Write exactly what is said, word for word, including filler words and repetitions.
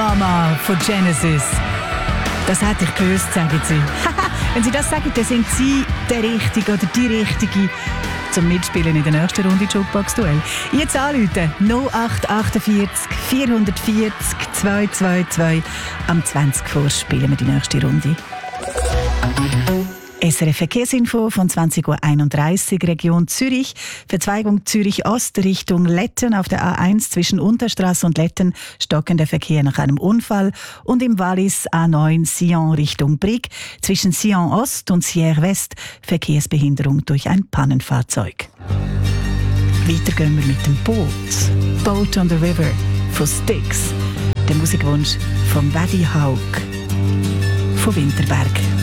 Mama von Genesis. Das hätte ich gewusst, sagen Sie. Wenn Sie das sagen, dann sind Sie der Richtige oder die Richtige zum Mitspielen in der nächsten Runde Jukebox-Duell. Jetzt anrufen null acht achtundvierzig vierhundertvierzig zweihundertzweiundzwanzig. Am zwanzig vor spielen wir die nächste Runde. S R F Verkehrsinfo von zwanzig Uhr einunddreißig, Region Zürich. Verzweigung Zürich-Ost Richtung Letten auf der A eins zwischen Unterstrasse und Letten stockender Verkehr nach einem Unfall. Und im Wallis A neun Sion Richtung Brig zwischen Sion Ost und Sierre West Verkehrsbehinderung durch ein Pannenfahrzeug. Weiter gehen wir mit dem Boot. Boat on the River von Styx. Der Musikwunsch von Waddy Haug von Winterberg.